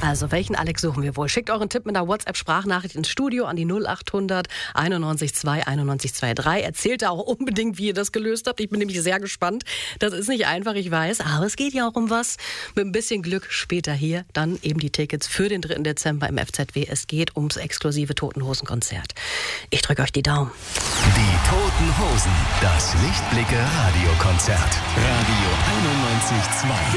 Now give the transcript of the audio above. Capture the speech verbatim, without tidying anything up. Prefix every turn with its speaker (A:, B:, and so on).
A: Also, welchen Alex suchen wir wohl? Schickt euren Tipp mit einer WhatsApp-Sprachnachricht ins Studio an die null acht hundert einundneunzig zwei einundneunzig zweiunddreißig. Erzählt da auch unbedingt, wie ihr das gelöst habt. Ich bin nämlich sehr gespannt. Das ist nicht einfach, ich weiß, aber es geht ja auch um was. Mit ein bisschen Glück später hier dann eben die Tickets für den dritten Dezember im F Z W. Es geht ums exklusive Toten Hosen Konzert. Ich drücke euch die Daumen.
B: Die Toten Hosen, das Lichtblicke Radiokonzert. Radio einundneunzig Komma zwei.